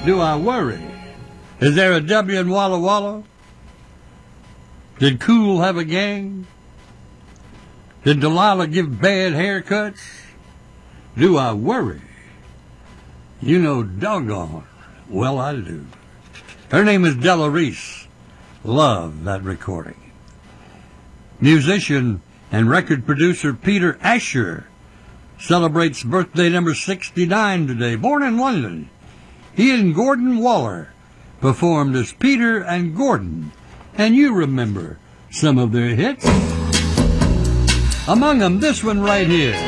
Do I worry? Is there a W in Walla Walla? Did Cool have a gang? Did Delilah give bad haircuts? Do I worry? You know doggone well I do. Her name is Della Reese. Love that recording. Musician and record producer Peter Asher celebrates birthday number 69 today. Born in London, he and Gordon Waller performed as Peter and Gordon, and you remember some of their hits. Among them, this one right here.